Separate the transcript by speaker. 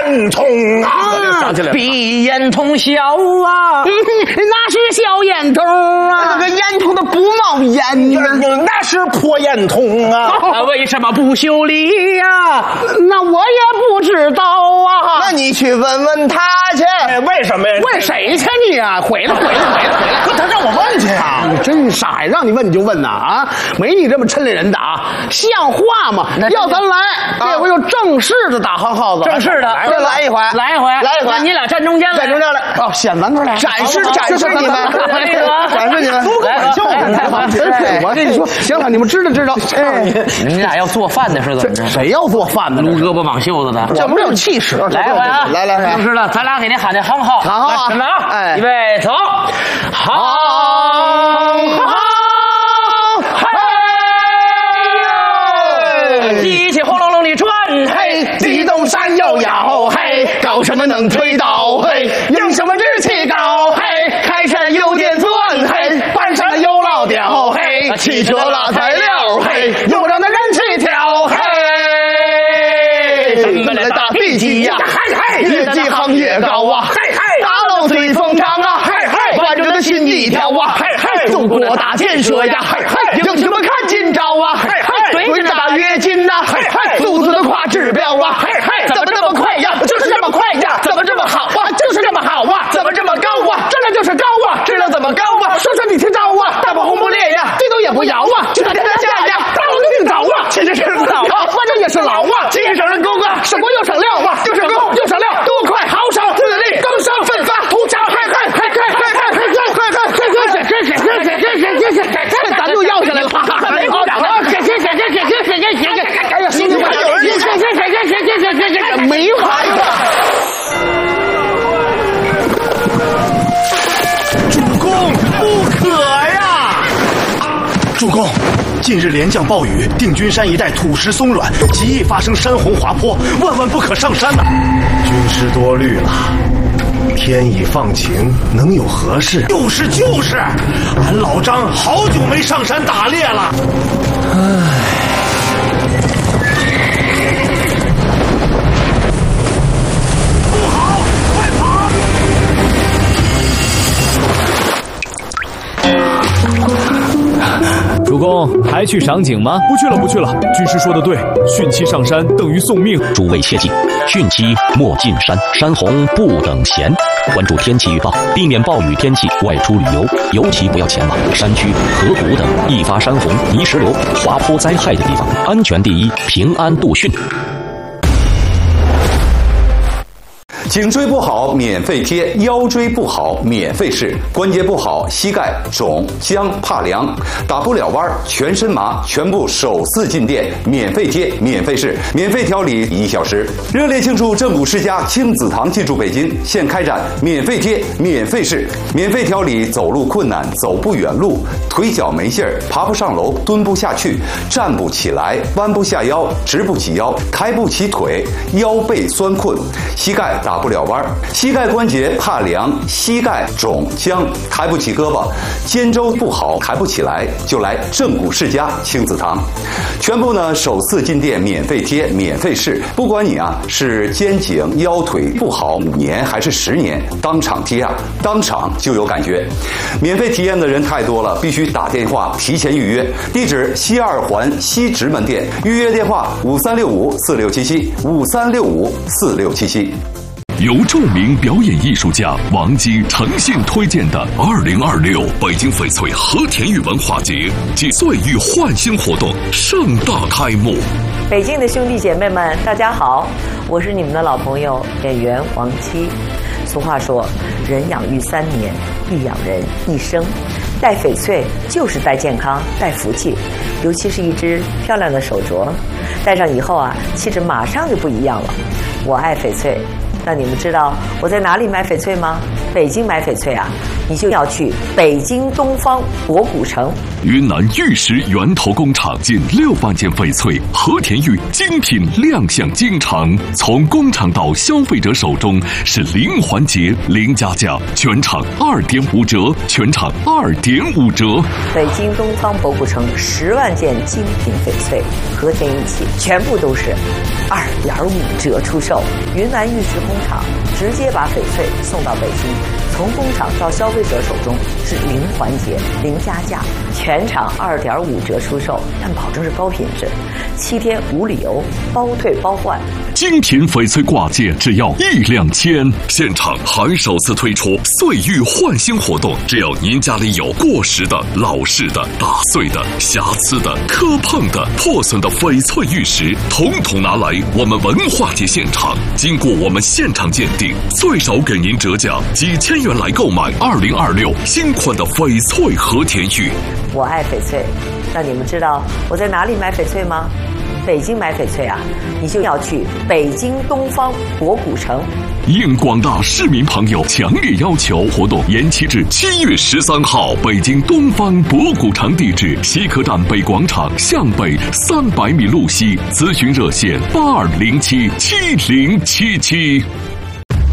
Speaker 1: 烟囱啊！想起来了，
Speaker 2: 鼻烟筒小啊，那是小烟筒啊。
Speaker 3: 这个烟囱它不冒烟呢，
Speaker 1: 那是破烟筒啊！
Speaker 2: 为什么不修理呀？
Speaker 3: 那我也不知道啊。那你去问问他去。
Speaker 1: 为什么呀？
Speaker 2: 问谁去你啊？毁了！
Speaker 1: 不，他让我问去啊！
Speaker 3: 你真傻呀！让你问你就问呐啊！没你这么抻脸人的啊！像话吗？要咱来，这回就正式的打行号子，
Speaker 2: 正式的，
Speaker 3: 再来一回，
Speaker 2: 来一回。那你俩站中间来，
Speaker 3: 站中间来。哦，显咱们来，展示你们，展示你们，
Speaker 1: 足够讲究。
Speaker 3: 我跟你说，行了，你们知道。
Speaker 2: 你俩要做饭的是怎么着？
Speaker 3: 谁要做饭的？
Speaker 2: 撸胳膊绑袖子的，
Speaker 3: 这不是有气势？
Speaker 2: 来一回啊！
Speaker 3: 来，
Speaker 2: 正式的，咱俩给您喊这行号，
Speaker 3: 行号啊！
Speaker 2: 准备啊！
Speaker 3: 哎，
Speaker 2: 预备走，好。机器轰隆隆地转，嘿，
Speaker 3: 地动山摇摇，嘿，搞什么能推倒，嘿，用什么志气高，嘿，开山有电钻，嘿，搬上了有老吊，嘿，汽车拉材料，嘿，用让那人气跳，嘿，
Speaker 2: 咱们来打地基呀，
Speaker 3: 嘿，业绩行业高啊，嘿，大楼随风长啊，嘿，万众的心一跳啊，嘿，祖国大建设呀，嘿，英雄们看今朝啊，嘿，对着大跃进呐，嘿，速度的跨指标啊，嘿，怎么这么快呀？就是这么快呀！怎么这么好啊？就是这么好啊！怎么这么高啊？质量就是高啊！质量怎么高啊？说说你听招啊！大炮轰不烈呀，地动也不摇啊！就打天下呀，大龙定着啊！其实是老啊，反正也是老啊！既省人工啊，省工又省料啊，又省工又省料，多快好省，自力更生奋发图强，咱就要下来了，没鼓掌了，哎呀，兄弟们，有人没话了。
Speaker 1: 主公不可呀！
Speaker 4: 主公，近日连降暴雨，定军山一带土石松软，极易发生山洪滑坡，万万不可上山呐！军师多虑了。天已放晴，能有何事？就是，俺老张好久没上山打猎了。不好，快跑！
Speaker 5: 主公还去赏景吗？
Speaker 6: 不去了。军师说的对，汛期上山等于送命。
Speaker 7: 诸位切记，汛期莫进山，山洪不等闲。关注天气预报，避免暴雨天气外出旅游，尤其不要前往山区、河谷等易发山洪、泥石流、滑坡灾害的地方。安全第一，平安度汛。
Speaker 8: 颈椎不好免费贴，腰椎不好免费试，关节不好膝盖肿僵怕凉打不了弯全身麻，全部首次进店免费贴免费试免费调理1小时。热烈庆祝正骨世家亲子堂进驻北京，现开展免费贴免费试免费调理走路困难、走不远路、腿脚没劲儿、爬不上楼、蹲不下去、站不起来、弯不下腰、直不起腰、抬不起腿、腰背酸困、膝盖打不了弯，膝盖关节怕凉、膝盖肿僵、抬不起胳膊、肩周不好抬不起来，就来正骨世家亲子堂。全部呢首次进店免费贴免费试，不管你是肩颈腰腿不好5年还是10年，当场贴当场就有感觉。免费体验的人太多了，必须打电话提前预约。地址西2环西直门店，预约电话5365467753654677。
Speaker 9: 由著名表演艺术家王晶诚信推荐的2026北京翡翠和田玉文化节及岁月焕新活动盛大开幕。
Speaker 10: 北京的兄弟姐妹们，大家好，我是你们的老朋友演员王七。俗话说，人养育3年，必养人一生。戴翡翠就是戴健康、戴福气，尤其是一只漂亮的手镯，戴上以后气质马上就不一样了。我爱翡翠。那你们知道我在哪里买翡翠吗？北京买翡翠你就要去北京东方博古城
Speaker 9: 云南玉石源头工厂近6万件翡翠和田玉精品亮相京城，从工厂到消费者手中是零环节零加价，全场2.5折，全场2.5折。
Speaker 10: 北京东方博古城10万件精品翡翠和田玉器，全部都是2.5折出售。云南玉石工厂直接把翡翠送到北京，从工厂到消费者手中是零环节零加价，全场2.5折出售，但保证是高品质，7天无理由，包退包换。
Speaker 9: 精品翡翠挂件只要1两千，现场还首次推出岁玉换新活动，只要您家里有过时的、老式的、打碎的、瑕疵的、磕碰的、破损的翡翠玉石，统统拿来我们文化节现场，经过我们现场鉴定，最少给您折价几千元来购买2026新款的翡翠和田玉。
Speaker 10: 我爱翡翠，那你们知道我在哪里买翡翠吗？北京买翡翠啊，你就要去北京东方博古城。
Speaker 9: 应广大市民朋友强烈要求，活动延期至7月13号。北京东方博古城地址：西客站北广场向北300米路西。咨询热线：82077077。